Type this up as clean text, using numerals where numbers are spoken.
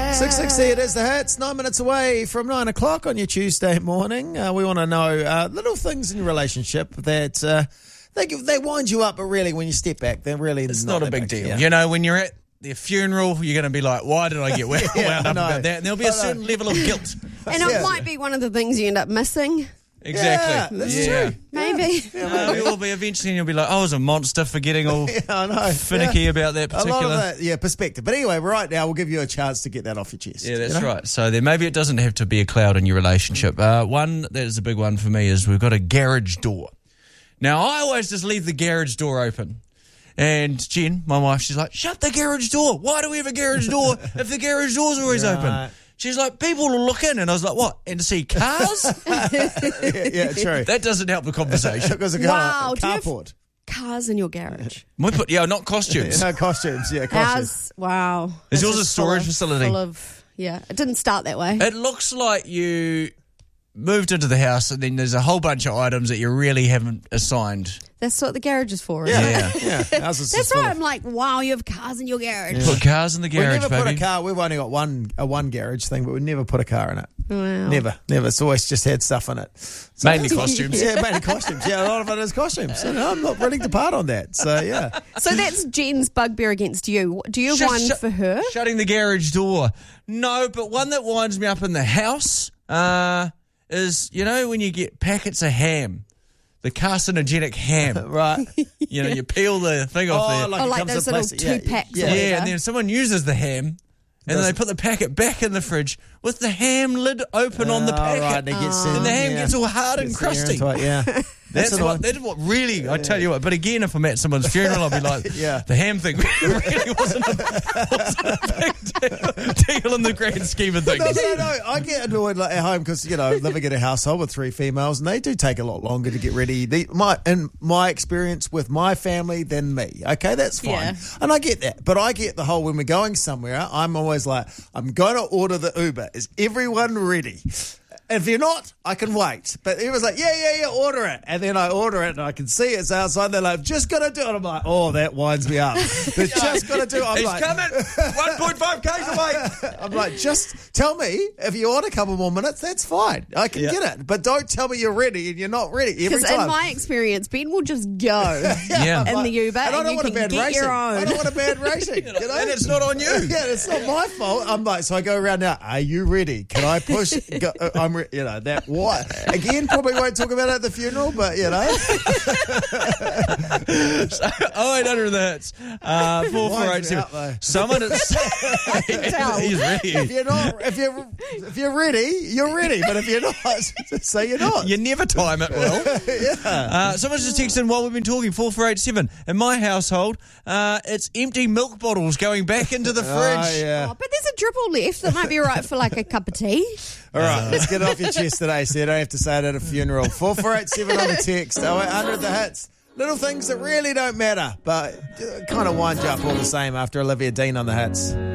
6:60, it is the hits. 9 minutes away from 9 o'clock on your Tuesday morning. We want to know little things in your relationship that they wind you up, but really when you step back, they're really It's not a big deal. Yeah. You know, when you're at their funeral, you're going to be like, why did I get wound up about that? And there'll be a certain level of guilt. And it might be one of the things you end up missing. Exactly. Yeah, that's true. Maybe. You will be eventually, and you'll be like, I was a monster for getting all I know. finicky about that particular. A lot of that, perspective. But anyway, right now, we'll give you a chance to get that off your chest. Yeah, that's right. So then maybe it doesn't have to be a cloud in your relationship. One that is a big one for me is we've got a garage door. Now, I always just leave the garage door open. And Jen, my wife, she's like, shut the garage door. Why do we have a garage door if the garage door's always open? She's like, people will look in. And I was like, what? And to see cars? yeah, true. That doesn't help the conversation. Because of Wow, do you have carport. cars in your garage? We put, not costumes. No costumes, yeah, costumes. Ours, wow. Is This yours a storage facility? Full of, it didn't start that way. It looks like you moved into the house and then there's a whole bunch of items that you really haven't assigned. That's what the garage is for, isn't it? Yeah. Ours is That's just full why of- I'm like, wow, you have cars in your garage. Put cars in the We garage, never baby. put a car. We've only got one garage thing, but we never put a car in it. Wow. Never. It's always just had stuff in it. Mainly costumes. Yeah, mainly costumes. Yeah, a lot of it is costumes. And I'm not willing to part on that. So, yeah. So that's Jen's bugbear against you. Do you have one for her? Shutting the garage door. No, but one that winds me up in the house is, when you get packets of ham. The carcinogenic ham. Right. You peel the thing off there. it like comes those in little plastic. 2-packs. Yeah. Yeah, and then someone uses the ham, and then they put the packet back in the fridge with the ham lid open on the packet. Right, and it gets And the ham gets all hard and Gets crusty. into it, yeah. That's what really, I tell you what. But again, if I'm at someone's funeral, I'll be like, the ham thing really wasn't a big deal in the grand scheme of things. No. I get annoyed at home because, living in a household with 3 females, and they do take a lot longer to get ready. In my experience with my family than me. Okay, that's fine. Yeah. And I get that. But I get the whole when we're going somewhere, I'm always like, I'm going to order the Uber. Is everyone ready? If you're not, I can wait. But he was like, yeah, order it. And then I order it and I can see it's outside. They're like, just got to do it. I'm like, oh, that winds me up. They're just got to do it. I'm He's like, coming 1.5 k's away. I'm like, just tell me if you want a couple more minutes, that's fine. I can get it. But don't tell me you're ready and you're not ready every Because time. in my experience, Ben will just go Yeah. in the Uber and I and don't you want a can bad get racing. your I own. don't want a bad racing. And it's not on you. Yeah, it's not my fault. I'm like, so I go around now. Are you ready? Can I push? That what? Again, probably won't talk about it at the funeral, but So 0800 the hits. 4487. Someone he's ready. If you're ready, you're ready. But if you're not, say you're not. You never time it well. Someone's just texted in while we've been talking, 4487. In my household, it's empty milk bottles going back into the fridge. Oh, but there's a dribble left that might be right for like a cup of tea. All right, let's get it off your chest today so you don't have to say it at a funeral. 4487 on the text. 0800 the hits. Little things that really don't matter, but kind of wind you up all the same after Olivia Dean on the hits.